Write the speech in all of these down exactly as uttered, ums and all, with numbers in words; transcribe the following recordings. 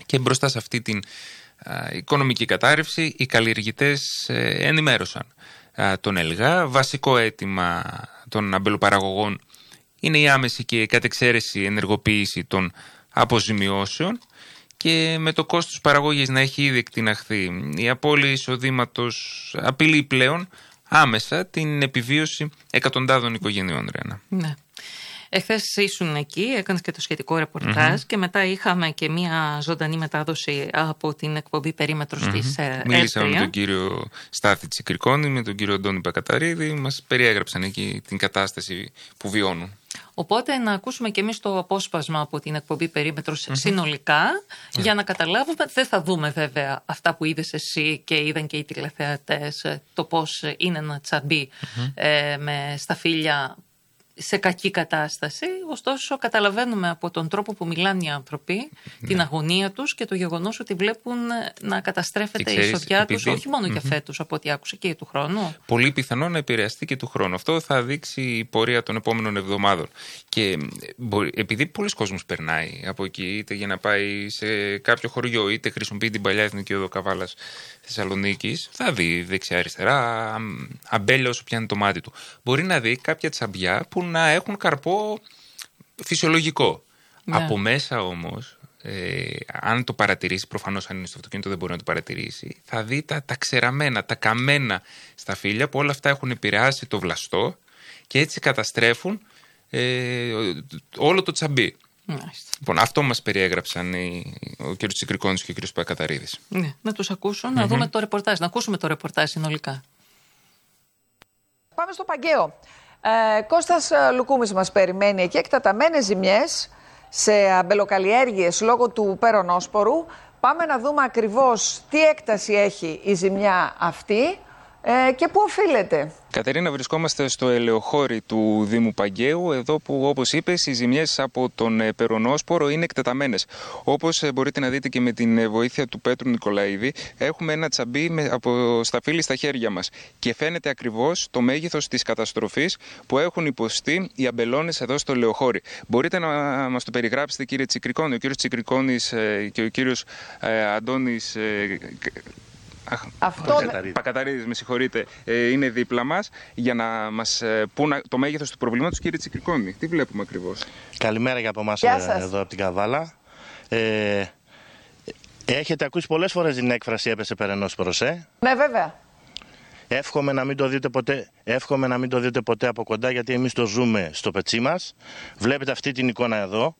Και μπροστά σε αυτή την α, οικονομική κατάρρευση, οι καλλιεργητές ε, ενημέρωσαν α, τον ΕΛΓΑ. Βασικό αίτημα των αμπελοπαραγωγών είναι η άμεση και κατ' εξαίρεση ενεργοποίηση των αποζημιώσεων και με το κόστος παραγωγής να έχει ήδη εκτιναχθεί. Η απώλεια εισοδήματος απειλεί πλέον άμεσα την επιβίωση εκατοντάδων οικογενειών, Ρένα. Ναι. Εχθές ήσουν εκεί, έκανες και το σχετικό ρεπορτάζ mm-hmm. και μετά είχαμε και μια ζωντανή μετάδοση από την εκπομπή Περίμετρος mm-hmm. της ΕΡΤ. Μίλησαμε με τον κύριο Στάθη Τσικρικόνη, με τον κύριο Αντώνη Πακαταρίδη, μας περιέγραψαν εκεί την κατάσταση που βιώνουν. Οπότε να ακούσουμε και εμείς το απόσπασμα από την εκπομπή Περίμετρος mm-hmm. συνολικά, mm-hmm. για να καταλάβουμε, δεν θα δούμε βέβαια αυτά που είδες εσύ και είδαν και οι τηλεθεατές, το πώς είναι ένα τσαμπί mm-hmm. ε, με σταφύλια σε κακή κατάσταση, ωστόσο καταλαβαίνουμε από τον τρόπο που μιλάνε οι άνθρωποι, ναι. την αγωνία τους και το γεγονός ότι βλέπουν να καταστρέφεται ξέρεις, η εισοδιά επειδή... τους, όχι μόνο mm-hmm. για φέτος, από ό,τι άκουσα, και για του χρόνου. Πολύ πιθανό να επηρεαστεί και του χρόνου. Αυτό θα δείξει η πορεία των επόμενων εβδομάδων. Και επειδή πολλοί κόσμος περνάει από εκεί, είτε για να πάει σε κάποιο χωριό, είτε χρησιμοποιεί την παλιά Εθνική Οδό Καβάλας Θεσσαλονίκης, θα δει δεξιά-αριστερά αμπέλια όσο πιάνει το μάτι του. Μπορεί να δει κάποια τσαμπιά που να έχουν καρπό φυσιολογικό. Ναι. Από μέσα όμως, ε, αν το παρατηρήσει, προφανώς αν είναι στο αυτοκίνητο δεν μπορεί να το παρατηρήσει, θα δει τα, τα ξεραμένα, τα καμένα σταφύλια που όλα αυτά έχουν επηρεάσει το βλαστό και έτσι καταστρέφουν ε, όλο το τσαμπί. Μάλιστα. Λοιπόν, αυτό μας περιέγραψαν οι, ο κ. Τσικρικόνης και ο κ. Πακαταρίδης. Ναι, να τους ακούσω, να mm-hmm. δούμε το ρεπορτάζ, να ακούσουμε το ρεπορτάζ συνολικά. Πάμε στο Παγκαίο. Ε, Κώστας Λουκούμης μας περιμένει εκεί, εκτεταμένες ζημιές σε αμπελοκαλλιέργειες λόγω του περονόσπορου. Πάμε να δούμε ακριβώς τι έκταση έχει η ζημιά αυτή ε, και πού οφείλεται. Κατερίνα, βρισκόμαστε στο ελαιοχώρι του Δήμου Παγκαίου, εδώ που, όπως είπες, οι ζημιές από τον περονόσπορο είναι εκτεταμένες. Όπως μπορείτε να δείτε και με την βοήθεια του Πέτρου Νικολαίδη, έχουμε ένα τσαμπί με, από σταφύλι στα χέρια μας και φαίνεται ακριβώς το μέγεθος της καταστροφής που έχουν υποστεί οι αμπελώνες εδώ στο ελαιοχώρι. Μπορείτε να μας το περιγράψετε, κύριε Τσικρικόνη? Ο κύριος Τσικρικόνης και ο κύριος ε, Αντώνης ε, Αυτό... Πακαταρίδης, με συγχωρείτε, είναι δίπλα μας για να μας πούν το μέγεθος του προβλήματος. Κύριε Τσικρικόνη, τι βλέπουμε ακριβώς? Καλημέρα για από εμάς εδώ από την Καβάλα. Ε, έχετε ακούσει πολλές φορές την έκφραση έπεσε περενόσπορος, ε? Ναι, βέβαια. Εύχομαι να μην το δείτε ποτέ, εύχομαι να μην το δείτε ποτέ από κοντά, γιατί εμείς το ζούμε στο πετσί μας. Βλέπετε αυτή την εικόνα εδώ.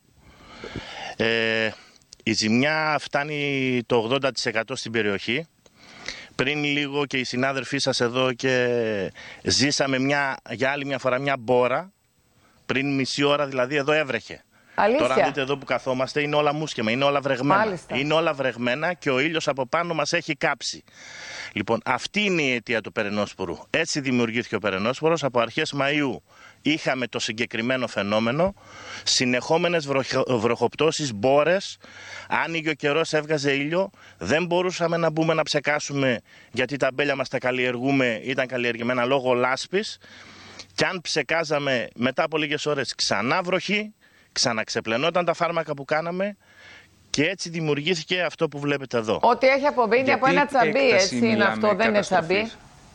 Ε, η ζημιά φτάνει το ογδόντα τοις εκατό στην περιοχή. Πριν λίγο και οι συνάδελφοί σας εδώ και ζήσαμε μια, για άλλη μια φορά μια μπόρα. Πριν μισή ώρα δηλαδή εδώ έβρεχε. Αλήθεια. Τώρα αν δείτε εδώ που καθόμαστε είναι όλα μουσκεμα, είναι όλα βρεγμένα. Μάλιστα. Είναι όλα βρεγμένα και ο ήλιος από πάνω μας έχει κάψει. Λοιπόν, αυτή είναι η αιτία του περενόσπορου. Έτσι δημιουργήθηκε ο περενόσπορος. Από αρχές Μαΐου είχαμε το συγκεκριμένο φαινόμενο. Συνεχόμενες βροχο, βροχοπτώσεις, μπόρες. Άνοιγε ο καιρός, έβγαζε ήλιο. Δεν μπορούσαμε να μπούμε να ψεκάσουμε, γιατί τα αμπέλια μας τα καλλιεργούμε, ήταν καλλιεργημένα λόγω λάσπης. Και αν ψεκάζαμε μετά από λίγες ώρες ξανά βροχή, ξαναξεπλενόταν τα φάρμακα που κάναμε. Και έτσι δημιουργήθηκε αυτό που βλέπετε εδώ. Ό,τι έχει απομείνει από ένα τσαμπί, έτσι είναι αυτό, δεν είναι τσαμπί.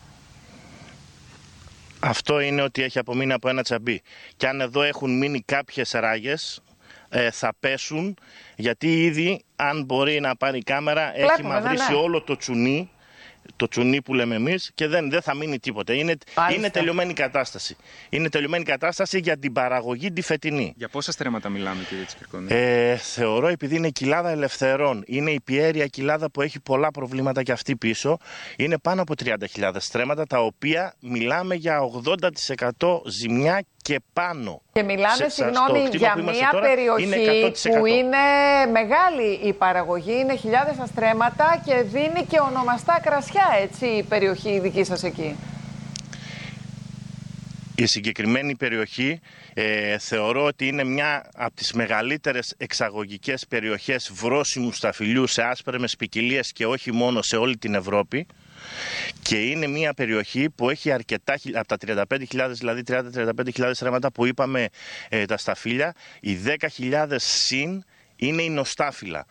Αυτό είναι ότι έχει απομείνει από ένα τσαμπί. Και αν εδώ έχουν μείνει κάποιες ράγες, ε, θα πέσουν, γιατί ήδη, αν μπορεί να πάρει η κάμερα, Βλέπουμε, έχει μαυρίσει ναι, ναι. όλο το τσουνί, το τσουνί που λέμε εμείς, και δεν, δεν θα μείνει τίποτα. Είναι, είναι τελειωμένη κατάσταση. Είναι τελειωμένη κατάσταση για την παραγωγή τη φετινή. Για πόσα στρέμματα μιλάμε, κύριε Τσικρικόνη? Ε, θεωρώ, επειδή είναι κοιλάδα ελευθερών, είναι η πιέρια κοιλάδα που έχει πολλά προβλήματα και αυτή πίσω, είναι πάνω από τριάντα χιλιάδες στρέμματα, τα οποία μιλάμε για ογδόντα τοις εκατό ζημιά και πάνω. Και μιλάμε, σε, συγγνώμη, για μια τώρα, περιοχή είναι που είναι μεγάλη η παραγωγή, είναι χιλιάδες αστρέμματα και δίνει και ονομαστά κρασιά, έτσι, η περιοχή η δική σας εκεί. Η συγκεκριμένη περιοχή ε, θεωρώ ότι είναι μια από τις μεγαλύτερες εξαγωγικές περιοχές βρώσιμου σταφυλιού σε άσπρεμες ποικιλίες και όχι μόνο σε όλη την Ευρώπη. Και είναι μια περιοχή που έχει αρκετά, από τα τριάντα πέντε χιλιάδες, δηλαδή τριάντα με τριάντα πέντε χιλιάδες στρέμματα που είπαμε ε, τα σταφύλια, οι δέκα χιλιάδες συν είναι η νοστάφυλλα.